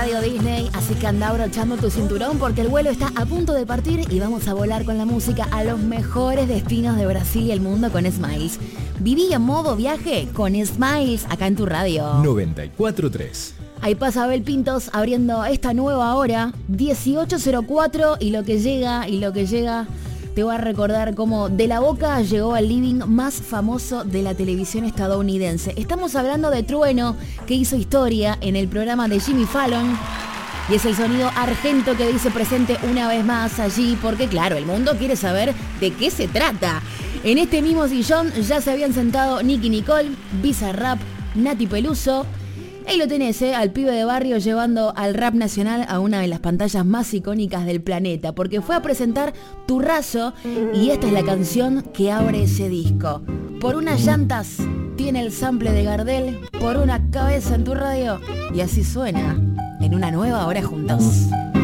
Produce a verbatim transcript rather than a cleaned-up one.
Radio Disney, así que anda abrochando tu cinturón porque el vuelo está a punto de partir y vamos a volar con la música a los mejores destinos de Brasil y el mundo con Smiles. Viví en modo viaje con Smiles acá en tu radio. noventa y cuatro punto tres. Ahí pasa Abel Pintos abriendo esta nueva hora, dieciocho cero cuatro, y lo que llega, y lo que llega, te va a recordar cómo de la boca llegó al living más famoso de la televisión estadounidense. Estamos hablando de Trueno, que hizo historia en el programa de Jimmy Fallon, y es el sonido argento que dice presente una vez más allí, porque claro, el mundo quiere saber de qué se trata. En este mismo sillón ya se habían sentado Nicky Nicole, Bizarrap, Nati Peluso. Ahí lo tenés, ¿eh? Al pibe de barrio llevando al rap nacional a una de las pantallas más icónicas del planeta, porque fue a presentar Turrazo y esta es la canción que abre ese disco. Por unas llantas tiene el sample de Gardel, por una cabeza en tu radio, y así suena en una nueva hora juntos.